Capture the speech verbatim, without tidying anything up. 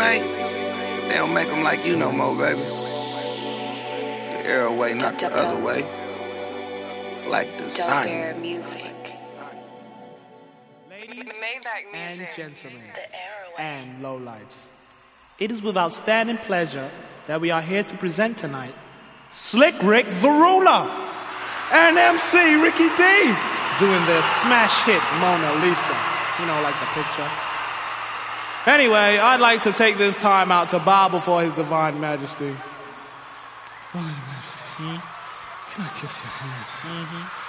make, they don't make them like you no more, baby. The arrow way, not the other way. Like design. Music. Ladies and gentlemen, and lowlifes, it is with outstanding pleasure that we are here to present tonight Slick Rick the Ruler and M C Ricky D doing their smash hit Mona Lisa. You know, like the picture. Anyway, I'd like to take this time out to bow before His Divine Majesty. Oh, Your Majesty, hmm? Can I kiss your hand? Mm-hmm.